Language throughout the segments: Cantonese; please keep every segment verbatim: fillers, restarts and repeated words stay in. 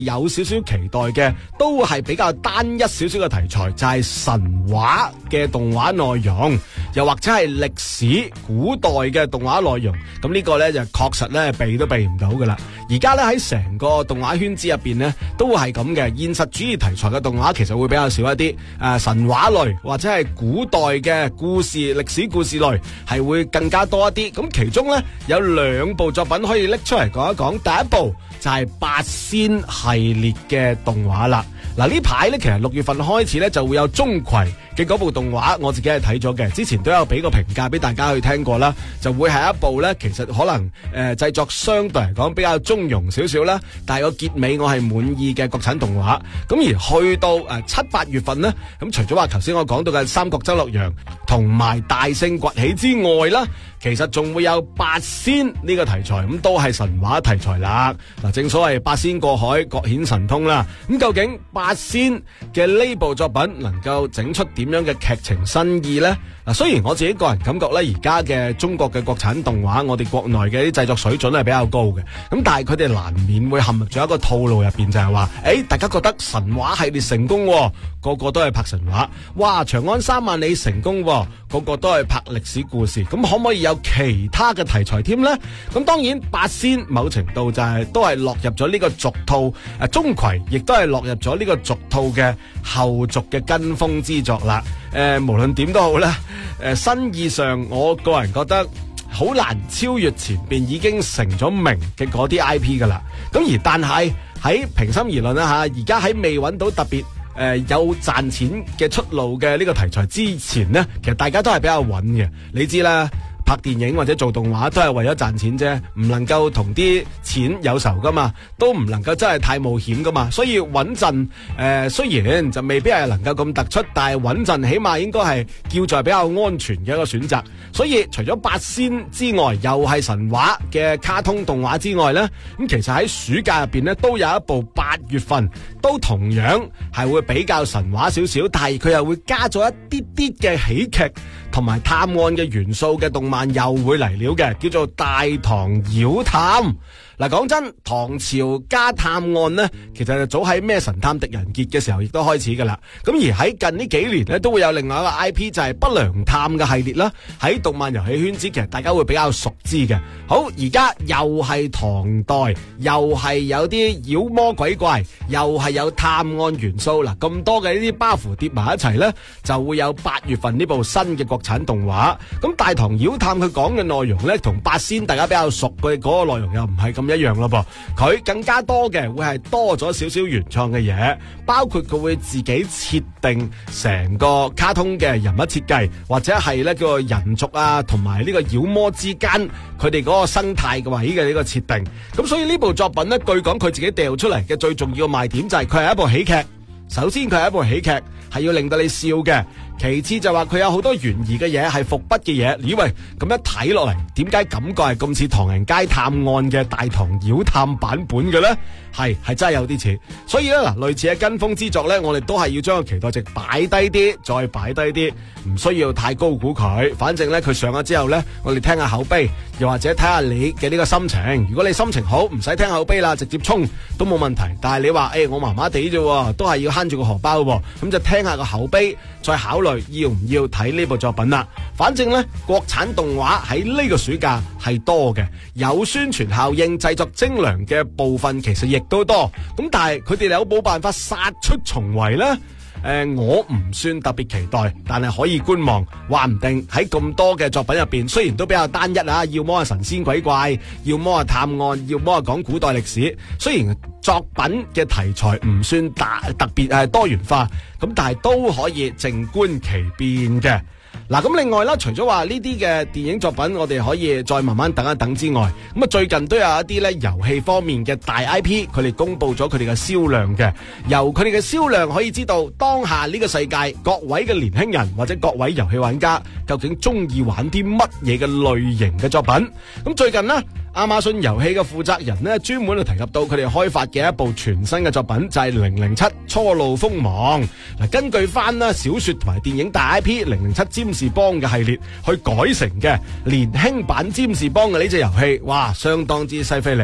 有少少期待嘅，都係比較單一少少嘅題材，就係神話嘅動畫內容，又或者係歷史古代嘅動畫內容。咁呢個呢，就確實呢避都避唔到噶啦。而家呢，喺成個動畫圈子入邊呢，都係咁嘅。現實主義題材嘅動畫其實會比較少一啲，誒、呃、神話類或者係古代嘅故事、歷史故事類係會更加多一啲。咁其中呢，有兩部作品可以拎出嚟講一講。第一部就係八仙系列嘅動畫啦。嗱，呢排咧，其實六月份開始咧就會有鍾馗嘅嗰部動畫，我自己係睇咗嘅，之前都有俾個評價俾大家去聽過啦。就會係一部咧，其實可能誒製、呃、作相對嚟講比較中庸少少啦，但係個結尾我係滿意嘅國產動畫。咁而去到誒七八月份呢，咁除咗話頭先我講到嘅《三國周洛陽》同埋《大聖崛起》之外啦，其實仲會有八仙呢個題材，咁都係神話題材啦。嗱，正所謂八仙過海，各顯神通啦。咁究竟八仙嘅呢部作品能夠整出點樣嘅劇情新意呢？嗱，雖然我自己個人感覺咧，而家嘅中國嘅國產動畫，我哋國內嘅啲製作水準係比較高嘅，咁但係佢哋難免會陷入咗一個套路入邊，就係話，誒，大家覺得神話系列成功，個個都係拍神話，哇，長安三萬里成功，個個都係拍歷史故事，咁可唔可以有其他嘅題材添呢？咁當然八仙某程度就係、是、都係落入咗呢個俗套，誒，鍾馗亦都係落入咗呢個俗套嘅後續嘅跟風之作啦。誒、呃，無論點都好啦，誒、呃，新意上我個人覺得好難超越前邊已經成咗名嘅嗰啲 I P 噶啦。咁而但係喺平心而論啦吓，而家喺未揾到特別誒、呃、有賺錢嘅出路嘅呢個題材之前呢，其實大家都係比較穩嘅。你知啦，拍電影或者做動畫都係為咗賺錢啫，唔能夠同啲錢有仇噶嘛，都唔能夠真係太冒險噶嘛，所以穩陣誒，雖然就未必係能夠咁突出，但係穩陣起碼應該係叫做比較安全嘅一個選擇。所以除咗八仙之外，又係神話嘅卡通動畫之外呢，咁其實喺暑假入邊呢，都有一部八月份都同樣係會比較神話少少，但係佢又會加咗一啲啲嘅喜劇同埋探案嘅元素嘅動漫又會嚟了嘅，叫做《大唐妖探》。嗱，講真，唐朝加探案呢，其實就早喺咩神探狄仁傑嘅時候亦都開始噶啦。咁而喺近呢幾年呢，都會有另外一個 I P 就係不良探嘅系列啦。喺動漫遊戲圈子，其實大家會比較熟知嘅。好，而家又係唐代，又係有啲妖魔鬼怪，又係有探案元素。嗱，咁多嘅呢啲包袱疊埋一齊呢，就會有八月份呢部新嘅國產動畫。咁《大唐妖探》佢講嘅內容呢，同八仙大家比較熟嘅嗰個內容又唔係咁一樣咯噃，佢更加多嘅會係多咗少少原創嘅嘢，包括佢會自己設定成個卡通嘅人物設計，或者係咧叫做人族啊同埋呢個妖魔之間佢哋嗰個生態嘅位嘅呢個設定。咁所以呢部作品呢，據講佢自己掉出嚟嘅最重要嘅賣點就係佢係一部喜劇。首先佢係一部喜劇，係要令到你笑嘅。其次就話佢有好多懸疑嘅嘢，係伏筆嘅嘢。以為咁樣睇落嚟，點解感覺係咁似唐人街探案嘅大唐妖探版本嘅呢？係係真係有啲似。所以咧嗱，類似嘅跟風之作呢，我哋都係要將個期待值擺低啲，再擺低啲，唔需要太高估佢。反正呢，佢上咗之後呢，我哋聽下口碑，又或者睇下你嘅呢個心情。如果你心情好，唔使聽口碑啦，直接衝都冇問題。但係你話誒、欸，我麻麻地啫，都係要慳住個荷包，咁就聽下個口碑，再考慮要唔要睇呢部作品啦。反正呢，國產動畫喺呢個暑假係多嘅，有宣傳效應、製作精良嘅部分其實亦都多。咁但係佢哋有冇辦法殺出重圍呢？誒、呃，我唔算特別期待，但係可以觀望。話唔定喺咁多嘅作品入邊，雖然都比較單一啊，要麼係神仙鬼怪，要麼係探案，要麼係講古代歷史。雖然作品嘅題材唔算大特別誒多元化，咁但係都可以靜觀其變嘅。嗱，咁另外啦，除咗話呢啲嘅電影作品，我哋可以再慢慢等一等之外，咁啊最近都有一啲咧遊戲方面嘅大 I P， 佢哋公布咗佢哋嘅銷量嘅。由佢哋嘅銷量可以知道，當下呢個世界各位嘅年輕人或者各位遊戲玩家究竟中意玩啲乜嘢嘅類型嘅作品。咁最近呢，亞馬遜遊戲嘅負責人呢，專門就提及到佢哋開發嘅一部全新嘅作品，就係零零七初露鋒芒。嗱，根據翻啦小說同埋電影大 I P 零零七占士邦嘅系列去改成嘅年輕版占士邦嘅呢隻遊戲，哇，相當之犀飛利。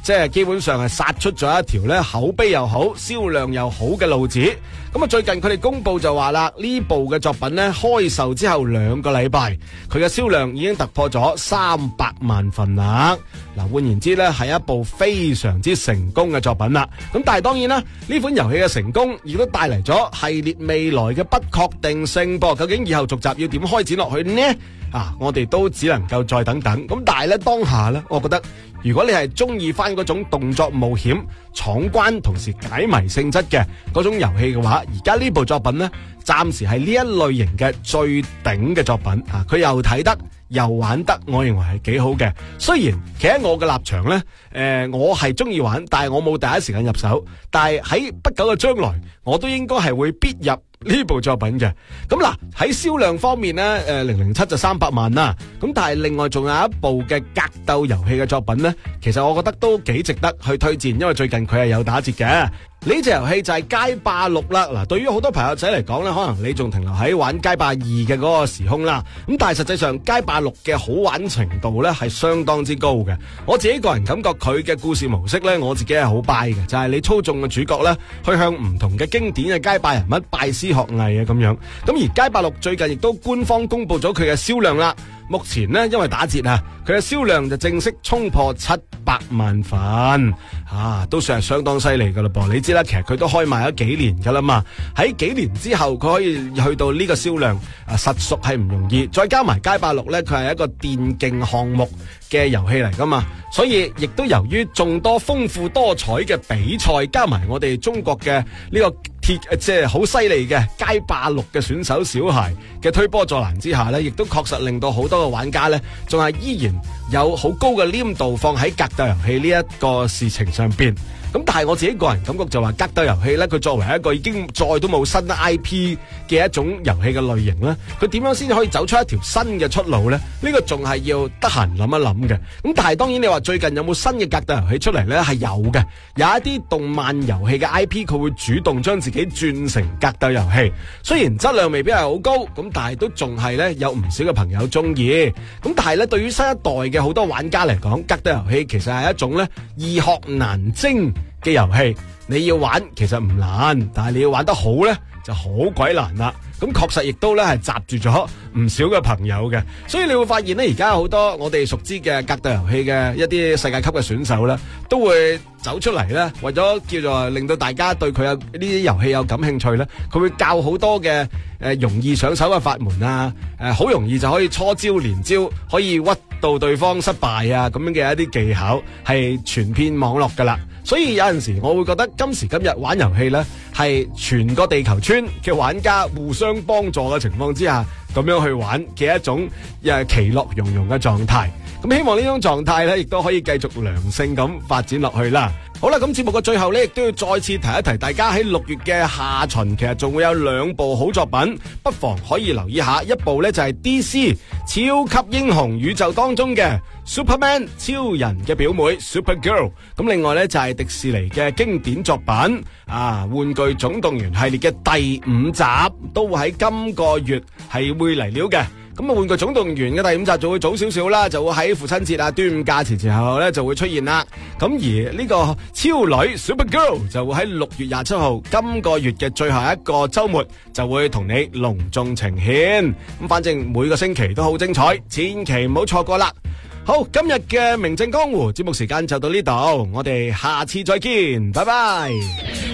即係基本上係殺出咗一條咧口碑又好、銷量又好嘅路子。咁啊，最近佢哋公布就話啦，呢部嘅作品咧開售之後兩個禮拜，佢嘅銷量已經突破咗三百萬份啦。嗱，換言之咧，係一部非常之成功嘅作品啦。咁但係當然啦，呢款遊戲嘅成功亦都帶嚟咗系列未來嘅不確定性噃。究竟以後續集要點開展落去呢？啊，我哋都只能夠再等等。咁但係咧，當下咧，我覺得如果你係中意翻嗰種動作冒險、闖關同時解謎性質嘅嗰種遊戲嘅話，而家呢部作品咧，暫時係呢一類型嘅最頂嘅作品啊！佢又睇得又玩得，我認為係幾好嘅。雖然企喺我嘅立場咧，誒、呃，我係中意玩，但係我冇第一時間入手。但係喺不久嘅將來，我都應該係會必入呢部作品嘅。咁嗱，喺銷量方面咧，誒零零七就三百萬啦。咁但係另外仲有一部嘅格鬥遊戲嘅作品咧，其實我覺得都幾值得去推薦，因為最近佢係有打折嘅。呢隻遊戲就係街霸六啦。嗱，對於好多朋友仔嚟講咧，可能你仲停留喺玩街霸二嘅嗰個時空啦。咁但係實際上街霸六嘅好玩程度咧係相當之高嘅。我自己個人感覺佢嘅故事模式咧，我自己係好 buy 嘅，就係你操縱嘅主角咧，去向唔同嘅經典嘅街霸人物拜師學藝啊咁樣。咁而街霸六最近亦都官方公布咗佢嘅銷量啦。目前呢，因為打折啊，佢嘅銷量就正式衝破七百萬份，啊，都算係相當犀利噶啦噃。你知啦，其實佢都開賣咗幾年噶啦嘛，喺幾年之後佢可以去到呢個銷量，啊，實屬係唔容易。再加埋街霸六呢，佢係一個電競項目嘅遊戲嚟噶嘛，所以亦都由於眾多豐富多彩嘅比賽，加埋我哋中國嘅呢個鐵即係好犀利嘅街霸六嘅選手小孩嘅推波助瀾之下呢，亦都確實令到好多嘅玩家呢，仲係依然有好高嘅黏度放喺格鬥遊戲呢一個事情上邊。咁但係我自己個人感覺就話格鬥遊戲呢，佢作為一個已經再都冇新 I P 嘅一種遊戲嘅類型呢，佢點樣先可以走出一條新嘅出路呢？呢個仲係要得閒諗一諗嘅。咁但係當然你話最近有冇新嘅格鬥遊戲出嚟呢？係有嘅，有一啲動漫遊戲嘅 I P 佢會主動將自己轉成格鬥遊戲，雖然質量未必係好高，咁但係都仲係呢有唔少嘅朋友中意。咁但係呢，對於新一代嘅好多玩家嚟講，格鬥遊戲其實係一種呢易學難精嘅遊戲。你要玩其實唔難，但係你要玩得好呢就好鬼難啦。咁確實亦都咧係集住咗唔少嘅朋友嘅，所以你會發現咧，而家有好多我哋熟知嘅格鬥遊戲嘅一啲世界級嘅選手咧，都會走出嚟咧，為咗叫做令到大家對佢有呢啲遊戲有感興趣咧，佢會教好多嘅誒、呃、容易上手嘅法門啊，誒、呃、好容易就可以初招連招，可以屈到對方失敗啊咁樣嘅一啲技巧，係傳遍網絡噶啦。所以有陣時我會覺得今時今日玩遊戲咧，係全個地球村嘅玩家互相幫助嘅情況之下，咁樣去玩嘅一種誒其樂融融嘅狀態。咁希望呢種狀態咧，亦都可以繼續良性咁發展落去啦。好啦，咁節目嘅最後咧，亦都要再次提一提大家喺六月嘅下旬，其實仲會有兩部好作品，不妨可以留意下。一部咧就係 D C 超級英雄宇宙當中嘅 Superman 超人嘅表妹 Supergirl， 咁另外咧就係迪士尼嘅經典作品啊玩具總動員系列嘅第五集，都會喺今個月係會嚟料嘅。咁啊，玩具總動員嘅第五集就會早少少啦，就會喺父親節啊、端午假前前後後咧就會出現啦。咁而呢個超女 Supergirl 就會喺六月廿七號今個月嘅最後一個周末就會同你隆重呈現。咁反正每個星期都好精彩，千祈唔好錯過啦。好，今日嘅名正江湖節目時間就到呢度，我哋下次再見，拜拜。